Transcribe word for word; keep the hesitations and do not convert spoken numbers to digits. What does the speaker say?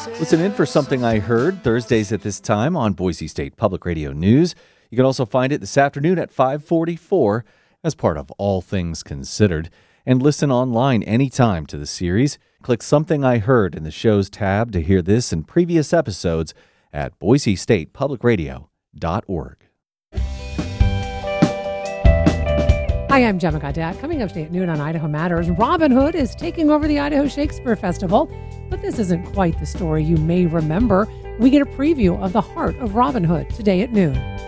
Listen in for Something I Heard Thursdays at this time on Boise State Public Radio News. You can also find it this afternoon at five forty-four as part of All Things Considered. And listen online anytime to the series. Click Something I Heard in the show's tab to hear this and previous episodes at boise state public radio dot org. Hi, I'm Gemma Gaudet. Coming up today at noon on Idaho Matters, Robin Hood is taking over the Idaho Shakespeare Festival. But this isn't quite the story you may remember. We get a preview of the heart of Robin Hood today at noon.